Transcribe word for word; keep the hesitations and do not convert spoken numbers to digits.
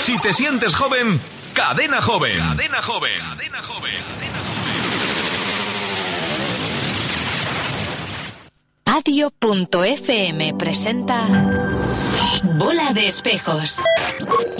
Si te sientes joven, Cadena Joven. Cadena Joven. Cadena Joven. Adio punto efe eme presenta Bola de Espejos.